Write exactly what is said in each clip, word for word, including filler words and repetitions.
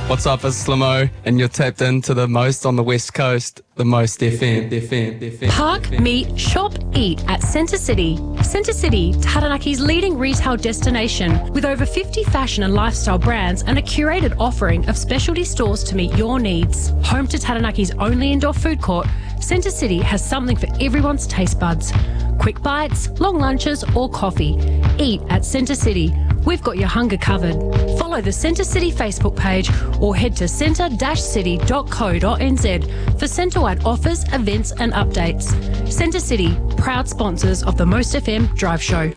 What's up, it's Slimo, and you're tapped into the most on the West Coast, the Most F M. F M, F M, Park, meet, shop, eat at Centre City. Centre City, Taranaki's leading retail destination, with over fifty fashion and lifestyle brands and a curated offering of specialty stores to meet your needs. Home to Taranaki's only indoor food court, Centre City has something for everyone's taste buds. Quick bites, long lunches or coffee. Eat at Centre City. We've got your hunger covered. Follow the Centre City Facebook page or head to centre city dot co dot n z for centre-wide offers, events and updates. Centre City, proud sponsors of the Most F M Drive Show.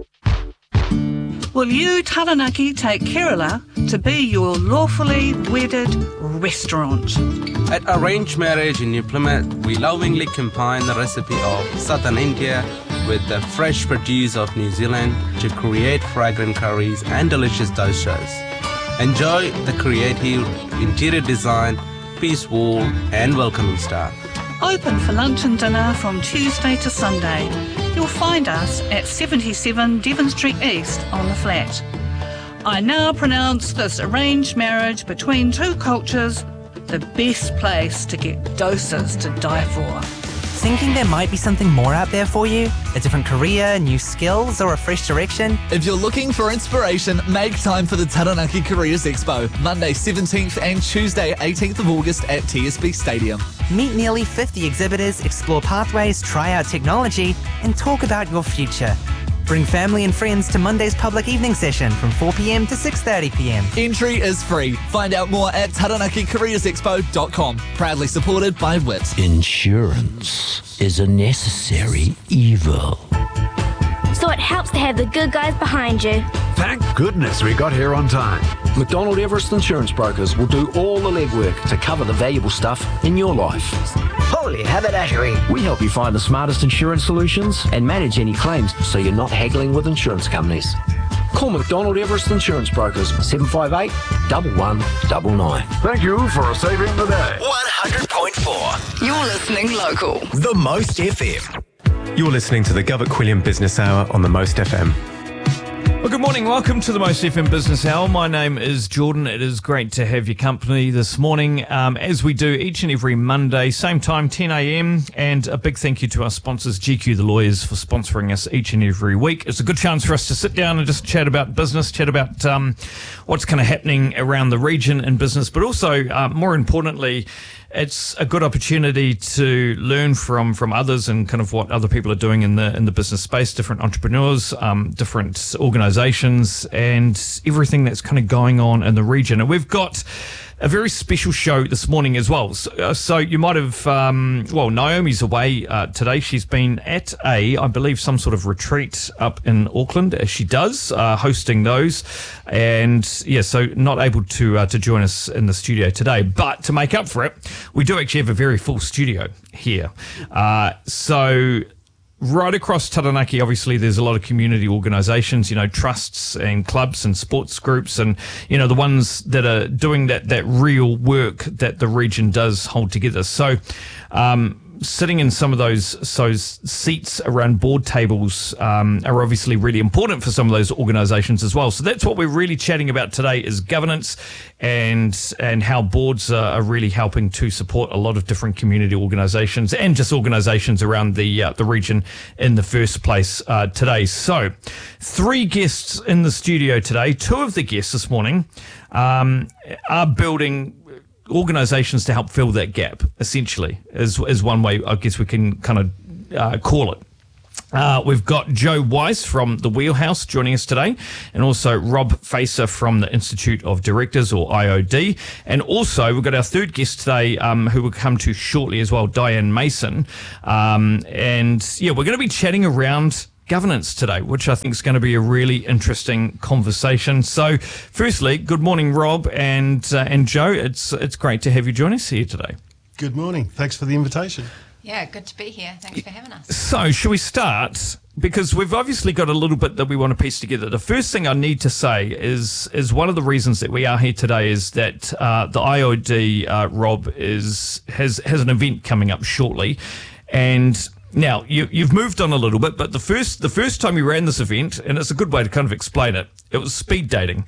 Will you, Taranaki, take Kerala to be your lawfully wedded restaurant? At Arranged Marriage in New Plymouth, we lovingly combine the recipe of Southern India with the fresh produce of New Zealand to create fragrant curries and delicious doshas. Enjoy the creative interior design, peace wall and welcoming staff. Open for lunch and dinner from Tuesday to Sunday. You'll find us at seventy-seven Devon Street East on the flat. I now pronounce this arranged marriage between two cultures the best place to get doses to die for. Thinking there might be something more out there for you? A different career, new skills, or a fresh direction? If you're looking for inspiration, make time for the Taranaki Careers Expo, Monday seventeenth and Tuesday eighteenth of August at T S B Stadium. Meet nearly fifty exhibitors, explore pathways, try out technology, and talk about your future. Bring family and friends to Monday's public evening session from four p m to six thirty p m. Entry is free. Find out more at taranaki careers expo dot com. Proudly supported by W I T. Insurance is a necessary evil. So it helps to have the good guys behind you. Thank goodness we got here on time. McDonald Everest Insurance Brokers will do all the legwork to cover the valuable stuff in your life. Holy haberdashery. We help you find the smartest insurance solutions and manage any claims so you're not haggling with insurance companies. Call McDonald Everest Insurance Brokers, seven five eight, one one nine nine. Thank you for saving the day. one hundred point four. You're listening local. The Most F M. You're listening to the Govett Quilliam Business Hour on the Most F M. Well, good morning. Welcome to the Most F M Business Hour. My name is Jordan. It is great to have your company this morning, um, as we do each and every Monday, same time, ten a m. And a big thank you to our sponsors, G Q The Lawyers, for sponsoring us each and every week. It's a good chance for us to sit down and just chat about business, chat about um, what's kind of happening around the region in business, but also, uh, more importantly, it's a good opportunity to learn from from others and kind of what other people are doing in the in the business space, different entrepreneurs, um, different organizations, and everything that's kind of going on in the region. And we've got a very special show this morning as well. So, uh, so you might have, um, well, Naomi's away uh, today. She's been at a, I believe, some sort of retreat up in Auckland, as she does, uh, hosting those. And yeah, so not able to uh, to join us in the studio today. But to make up for it, we do actually have a very full studio here. Uh, so... Right across Taranaki, obviously, there's a lot of community organisations, you know, trusts and clubs and sports groups, and, you know, the ones that are doing that, that real work that the region does hold together. So, um, sitting in some of those those seats around board tables um, are obviously really important for some of those organisations as well. So that's what we're really chatting about today, is governance and and how boards are, are really helping to support a lot of different community organisations and just organisations around the uh, the region in the first place uh, today. So three guests in the studio today. Two of the guests this morning um, are building organisations to help fill that gap, essentially, is, is one way I guess we can kind of uh, call it. Uh, we've got Joe Weiss from The Wheelhouse joining us today, and also Rob Facer from the Institute of Directors, or I O D. And also we've got our third guest today, um, who we'll come to shortly as well, Diane Mason. Um, and yeah, we're going to be chatting around governance today, which I think is going to be a really interesting conversation. So firstly, good morning, Rob and uh, and Joe. It's it's great to have you join us here today. Good morning. Thanks for the invitation. Yeah, good to be here. Thanks for having us. So shall we start? Because we've obviously got a little bit that we want to piece together. The first thing I need to say is is one of the reasons that we are here today is that uh, the I O D, uh, Rob, is has has an event coming up shortly. And Now, you, you've moved on a little bit, but the first the first time you ran this event, and it's a good way to kind of explain it, it was speed dating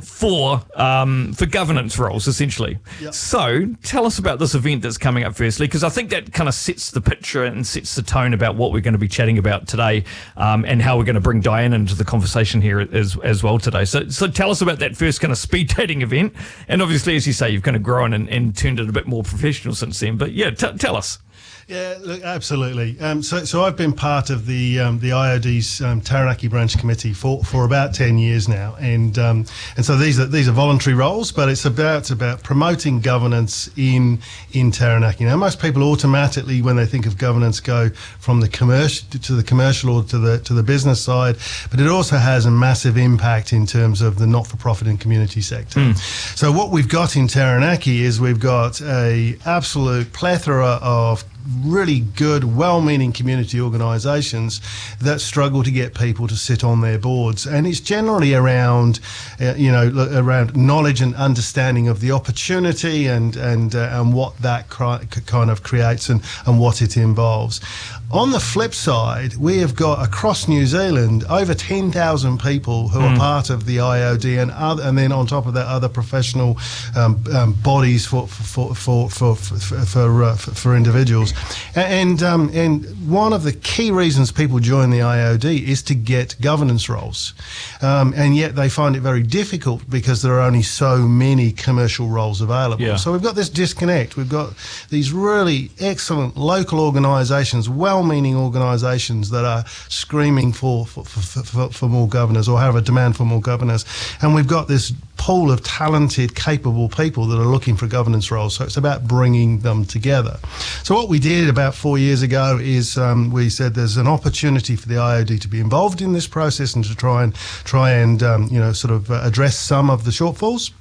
for um, for governance roles, essentially. Yep. So tell us about this event that's coming up firstly, because I think that kind of sets the picture and sets the tone about what we're going to be chatting about today, um, and how we're going to bring Diane into the conversation here as, as well today. So so tell us about that first kind of speed dating event, and obviously, as you say, you've kind of grown and, and turned it a bit more professional since then. But yeah, t- tell us. Yeah, look, absolutely. Um, so, so I've been part of the um, the I O D's um, Taranaki branch committee for, for about ten years now, and um, and so these are these are voluntary roles, but it's about it's about promoting governance in in Taranaki. Now, most people automatically, when they think of governance, go from the commercial to the commercial or to the to the business side, but it also has a massive impact in terms of the not-for-profit and community sector. Mm. So, what we've got in Taranaki is we've got a absolute plethora of really good, well-meaning community organisations that struggle to get people to sit on their boards, and it's generally around, uh, you know, around knowledge and understanding of the opportunity and and uh, and what that cri- kind of creates and and what it involves. On the flip side, we have got across New Zealand over ten thousand people who mm. are part of the I O D, and other, and then on top of that, other professional um, um, bodies for for for for for for, uh, for, for individuals. And um, and one of the key reasons people join the I O D is to get governance roles, um, and yet they find it very difficult because there are only so many commercial roles available. Yeah. So we've got this disconnect. We've got these really excellent local organisations, well-meaning organisations that are screaming for for, for, for for more governors or have a demand for more governors, and we've got this pool of talented, capable people that are looking for governance roles. So it's about bringing them together. So what we did about four years ago is um, we said there's an opportunity for the I O D to be involved in this process and to try and try and um, you know sort of uh, address some of the shortfalls.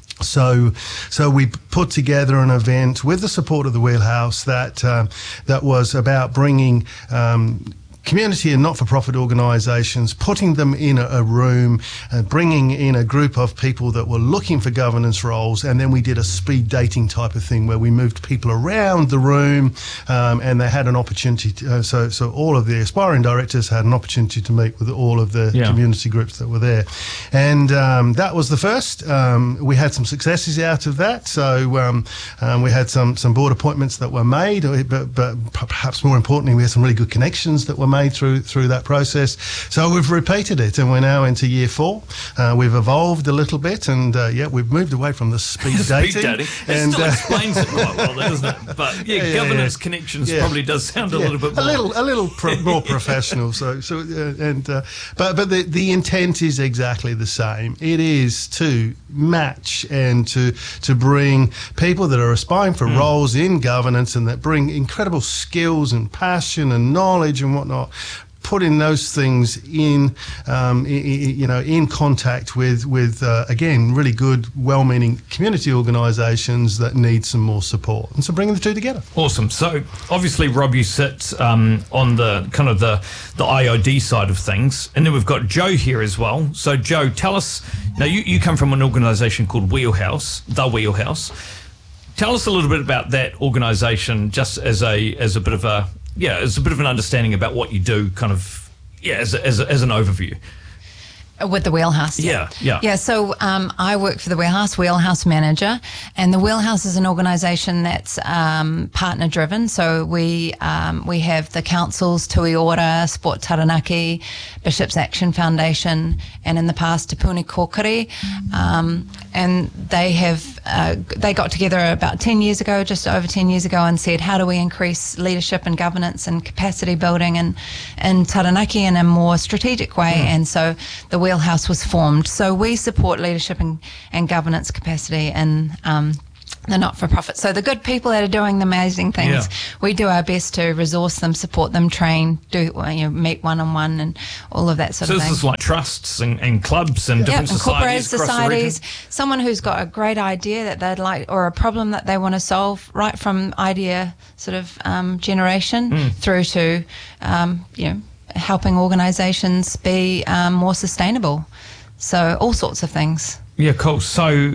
So, so we put together an event with the support of the Wheelhouse that um, that was about bringing Um, community and not-for-profit organisations, putting them in a, a room, uh, bringing in a group of people that were looking for governance roles, and then we did a speed dating type of thing where we moved people around the room, um, and they had an opportunity to, uh, so so all of the aspiring directors had an opportunity to meet with all of the Yeah. community groups that were there. And um, that was the first. Um, we had some successes out of that, so um, um, we had some, some board appointments that were made, but, but perhaps more importantly, we had some really good connections that were made through through that process. So we've repeated it, and we're now into year four. Uh, we've evolved a little bit, and uh, yeah, we've moved away from the speed dating. Speed dating. It and, still uh, explains it quite well, doesn't it? But yeah, Yeah, yeah, governance yeah. connections Yeah. probably does sound a Yeah, little bit more. a little, a little pro- more professional. So, so, uh, and uh, but but the the intent is exactly the same. It is to match and to to bring people that are aspiring for Mm. roles in governance and that bring incredible skills and passion and knowledge and whatnot. Putting those things in, um, I, I, you know, in contact with, with uh, again, really good, well-meaning community organisations that need some more support, and so bringing the two together. Awesome. So obviously, Rob, you sit um, on the kind of the the I O D side of things, and then we've got Joe here as well. So Joe, tell us. Now you, you come from an organisation called Wheelhouse, the Wheelhouse. Tell us a little bit about that organisation, just as a as a bit of a yeah, as a bit of an understanding about what you do, kind of yeah, as a, as a, as an overview. With the Wheelhouse. Yeah, yeah. Yeah, so um, I work for the Wheelhouse, Wheelhouse Manager, and the Wheelhouse is an organisation that's um, partner-driven. So we um, we have the councils, Tui Ora, Sport Taranaki, Bishops Action Foundation, and in the past, Te Puni Kōkiri. Um, and they have uh, they got together about ten years ago, just over ten years ago, and said, how do we increase leadership and governance and capacity building in, in Taranaki in a more strategic way? Mm. And so the Wheelhouse was formed. So we support leadership and, and governance capacity in um, the not-for-profit. So the good people that are doing the amazing things, Yeah. we do our best to resource them, support them, train, do you know, meet one-on-one and all of that sort So of this thing. is like trusts and, and clubs and Yeah, different incorporated societies across the region. societies, someone who's got a great idea that they'd like, or a problem that they want to solve, right from idea sort of um, generation Mm. through to, um, you know, helping organisations be um, more sustainable. So all sorts of things. Yeah, cool. So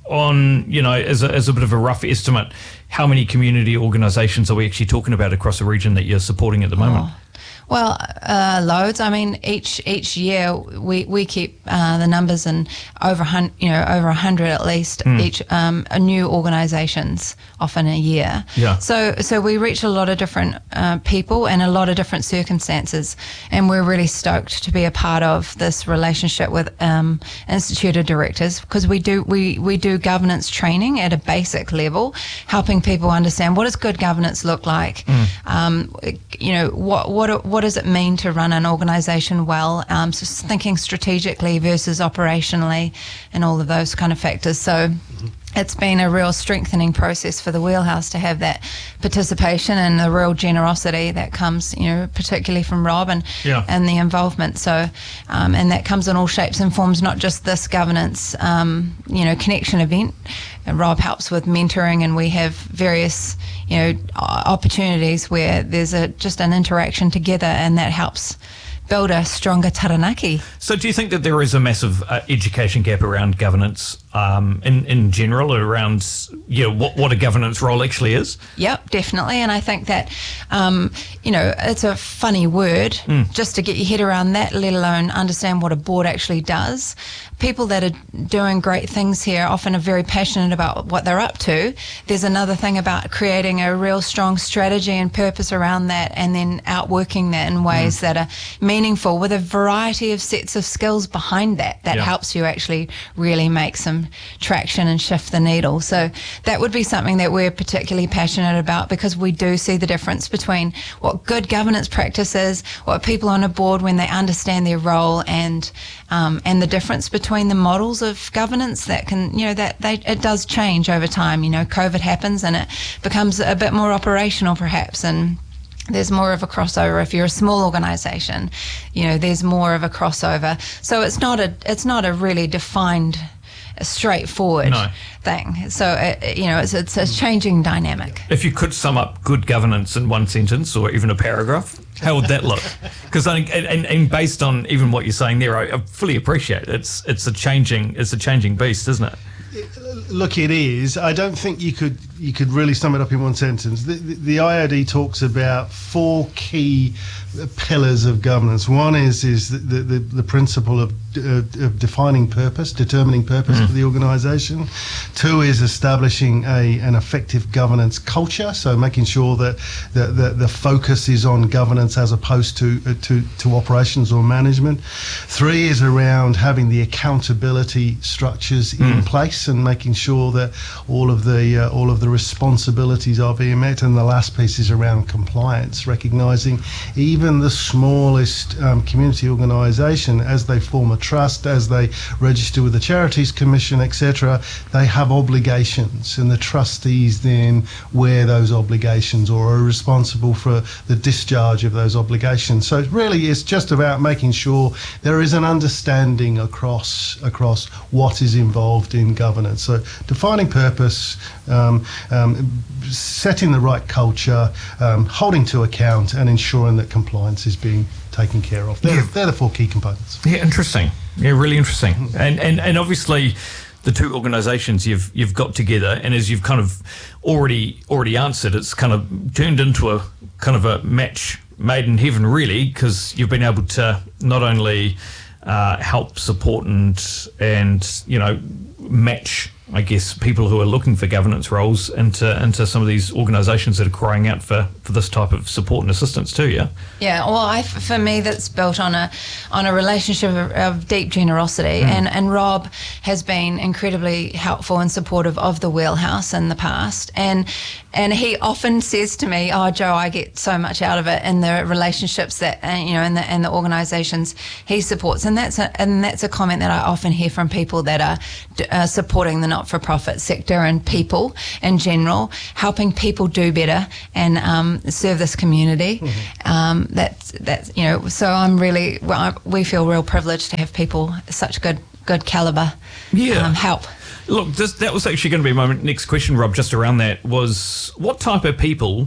on, you know, as a, as a bit of a rough estimate, how many community organisations are we actually talking about across the region that you're supporting at the moment? Oh. Well, uh, loads. I mean, each each year we we keep uh, the numbers and over hun- you know over a hundred at least Mm. each um, new organisations often a year. Yeah. So so we reach a lot of different uh, people and a lot of different circumstances, and we're really stoked to be a part of this relationship with um, Institute of Directors, because we do we we do governance training at a basic level, helping people understand what does good governance look like. Mm. Um, you know what what what does it mean to run an organisation well, um, so thinking strategically versus operationally and all of those kind of factors. So it's been a real strengthening process for the Wheelhouse to have that participation and the real generosity that comes, you know, particularly from Rob and Yeah. and the involvement. So, um, and that comes in all shapes and forms, not just this governance, um, you know, connection event. And Rob helps with mentoring, and we have various, you know, o- opportunities where there's a just an interaction together, and that helps build a stronger Taranaki. So do you think that there is a massive uh, education gap around governance um, in, in general, around you know, what, what a governance role actually is? Yep, definitely. And I think that, um, you know, it's a funny word Mm. just to get your head around that, let alone understand what a board actually does. People that are doing great things here often are very passionate about what they're up to. There's another thing about creating a real strong strategy and purpose around that, and then outworking that in ways Mm. that are meaningful with a variety of sets of skills behind that. That Yeah. helps you actually really make some traction and shift the needle. So that would be something that we're particularly passionate about, because we do see the difference between what good governance practice is, what people on a board when they understand their role, and um, and the difference between the models of governance that can, you know, that they, it does change over time. You know, COVID happens and it becomes a bit more operational perhaps, and there's more of a crossover. If you're a small organisation, you know, there's more of a crossover. So it's not a it's not a really defined, straightforward No. thing. So it, you know, it's it's a changing dynamic. If you could sum up good governance in one sentence or even a paragraph, how would that look? Because I think, and, and based on even what you're saying there, I, I fully appreciate it. It's it's a changing it's a changing beast, isn't it? Look, it is. I don't think you could you could really sum it up in one sentence. The, the, the I O D talks about four key pillars of governance. One is is the the, the principle of, uh, of defining purpose, determining purpose Mm. for the organisation. Two is establishing a an effective governance culture, so making sure that the the, the focus is on governance as opposed to uh, to to operations or management. Three is around having the accountability structures in Mm. place and making sure that all of the uh, all of the responsibilities are being met. And the last piece is around compliance, recognising even the smallest um, community organisation, as they form a trust, as they register with the Charities Commission, et cetera, they have obligations, and the trustees then wear those obligations or are responsible for the discharge of those obligations. So it really is just about making sure there is an understanding across across what is involved in governance. So defining purpose, um, um, setting the right culture, um, holding to account, and ensuring that compliance is being taken care of. They're, Yeah. they're the four key components. Yeah, interesting. Yeah, really interesting. And and and obviously, the two organisations you've you've got together, and as you've kind of already already answered, it's kind of turned into a kind of a match made in heaven, really, because you've been able to not only uh, help support and and you know match, I guess, people who are looking for governance roles into into some of these organisations that are crying out for, for this type of support and assistance too. Yeah. Yeah, well, I, for me, that's built on a on a relationship of, of deep generosity, Mm. and and Rob has been incredibly helpful and supportive of the Wheelhouse in the past, and and he often says to me, "Oh, Joe, I get so much out of it in the relationships that uh, you know, in the in the organisations he supports," and that's a and that's a comment that I often hear from people that are uh, supporting the not-for-profit sector and people in general, helping people do better and um, serve this community. Mm-hmm. Um, that's that's you know. So I'm really well, I, we feel real privileged to have people such good good calibre Yeah. um, help. Look, this, that was actually going to be my next question, Rob, just around that, was what type of people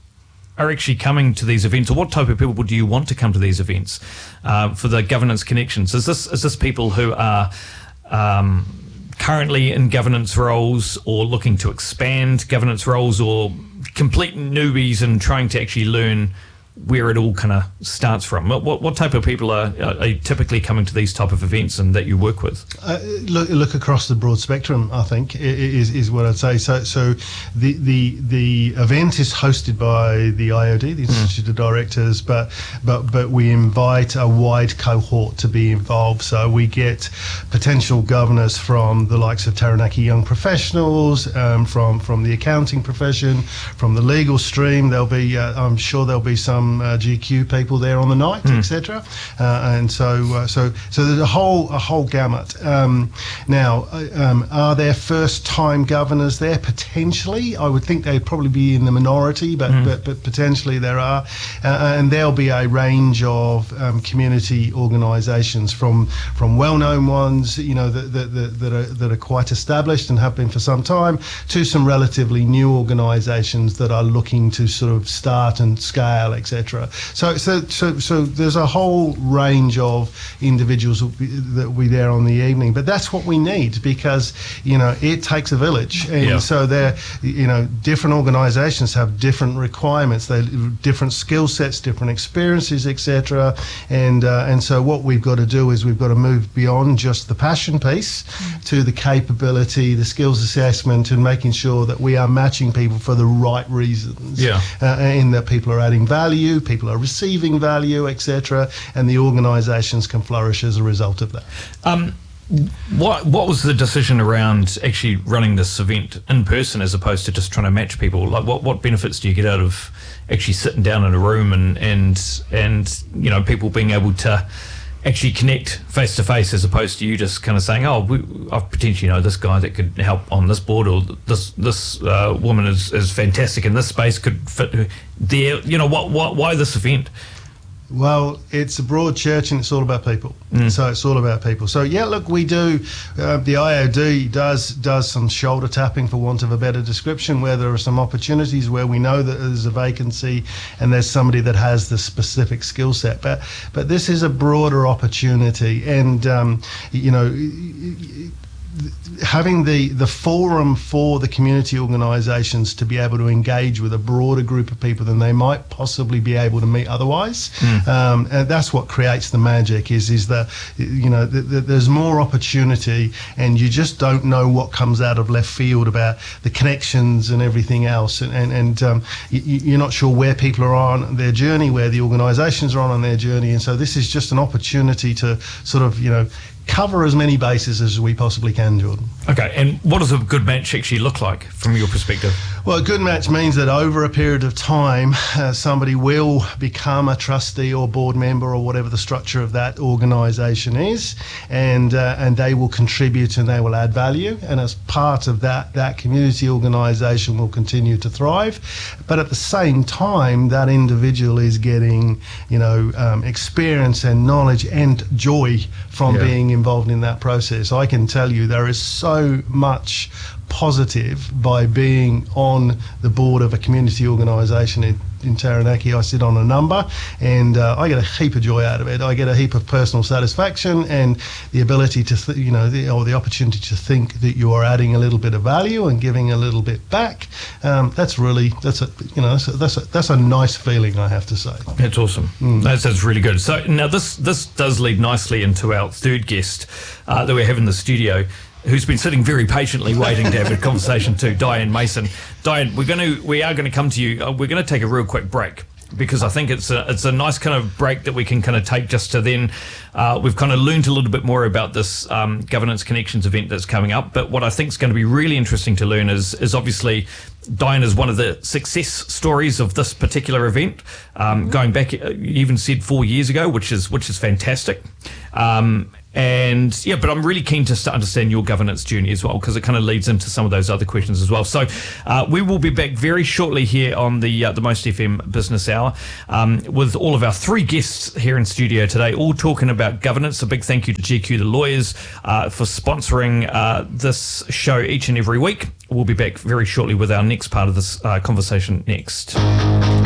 are actually coming to these events, or what type of people do you want to come to these events uh, for the governance connections? Is this is this people who are um, currently in governance roles or looking to expand governance roles, or complete newbies and trying to actually learn where it all kind of starts from? What, what what type of people are, are typically coming to these type of events and that you work with? Uh, look, look across the broad spectrum, I think, is is what I'd say. So, so the the the event is hosted by the I O D, the Institute mm. of Directors, but but but we invite a wide cohort to be involved. So we get potential governors from the likes of Taranaki young professionals, um, from from the accounting profession, from the legal stream. There'll be, uh, I'm sure there'll be some Uh, G Q people there on the night, mm. et cetera. Uh, and so, uh, so, so there's a whole, a whole gamut. Um, now, uh, um, are there first-time governors there? Potentially, I would think they'd probably be in the minority, but mm. but, but potentially there are. Uh, and there'll be a range of um, community organisations, from from well-known ones, you know, that that, that that are that are quite established and have been for some time, to some relatively new organisations that are looking to sort of start and scale, et cetera. So, so, so, so there's a whole range of individuals that will be there on the evening, but that's what we need, because, you know, it takes a village, and yeah. so there, you know, different organisations have different requirements, they different skill sets, different experiences, et cetera. And uh, and so what we've got to do is we've got to move beyond just the passion piece mm. to the capability, the skills assessment, and making sure that we are matching people for the right reasons. Yeah, uh, in that people are adding value. People are receiving value, et cetera, and the organisations can flourish as a result of that. Um, what what was the decision around actually running this event in person as opposed to just trying to match people? Like, what, what benefits do you get out of actually sitting down in a room and and and you know, people being able to actually connect face to face, as opposed to you just kind of saying, oh, we, I potentially know this guy that could help on this board, or this this uh, woman is, is fantastic in this space, could fit there. You know, what, what why this event? Well, it's a broad church and it's all about people. Mm. So it's all about people. So yeah, look, we do, uh, the I O D does does some shoulder tapping, for want of a better description, where there are some opportunities where we know that there's a vacancy and there's somebody that has the specific skill set. But but this is a broader opportunity, and um, you know, having the, the forum for the community organisations to be able to engage with a broader group of people than they might possibly be able to meet otherwise. Mm. Um, and that's what creates the magic, is is that, you know, th- th- there's more opportunity, and you just don't know what comes out of left field about the connections and everything else. And, and, and um, y- you're not sure where people are on their journey, where the organisations are on on their journey. And so this is just an opportunity to sort of, you know, cover as many bases as we possibly can, Jordan. Okay, and what does a good match actually look like from your perspective? Well, a good match means that over a period of time, uh, somebody will become a trustee or board member, or whatever the structure of that organisation is, and uh, and they will contribute and they will add value. And as part of that, that community organisation will continue to thrive. But at the same time, that individual is getting, you know, um, experience and knowledge and joy from yeah. being involved in that process. I can tell you there is so much positive by being on the board of a community organisation in, in Taranaki. I sit on a number, and uh, I get a heap of joy out of it. I get a heap of personal satisfaction, and the ability to, th- you know, the, or the opportunity to think that you are adding a little bit of value and giving a little bit back. Um, that's really, that's a, you know, that's a, that's a, that's a nice feeling, I have to say. That's awesome. Mm. That's, that's really good. So now this this does lead nicely into our third guest uh, that we have in the studio, who's been sitting very patiently waiting to have a conversation to Diane Mason. Diane, we're going to we are going to come to you. Uh, we're going to take a real quick break, because I think it's a it's a nice kind of break that we can kind of take just to then. Uh, we've kind of learned a little bit more about this um, Governance Connections event that's coming up. But what I think is going to be really interesting to learn is is obviously Diane is one of the success stories of this particular event, um, going back, you even said four years ago, which is which is fantastic. Um, And yeah, but I'm really keen to start understand your governance journey as well, because it kind of leads into some of those other questions as well. So uh, we will be back very shortly here on the uh, the Most F M Business Hour um, with all of our three guests here in studio today, all talking about governance. A big thank you to G Q, the lawyers, uh, for sponsoring uh, this show each and every week. We'll be back very shortly with our next part of this uh, conversation next.